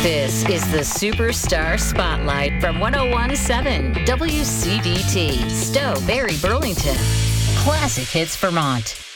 This is the Superstar Spotlight from 1017 WCDT, Stowe, Barrie, Burlington. Classic Hits Vermont.